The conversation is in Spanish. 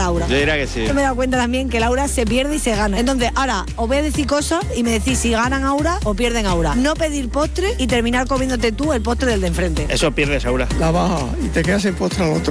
Laura. Yo diría que sí. Yo me he dado cuenta también que Laura se pierde y se gana. Entonces, ahora, os voy a decir cosas y me decís si ganan ahora o pierden ahora. No pedir postre y terminar comiéndote tú el postre del de enfrente. Eso pierdes, Aura. La baja y te quedas sin postre al otro.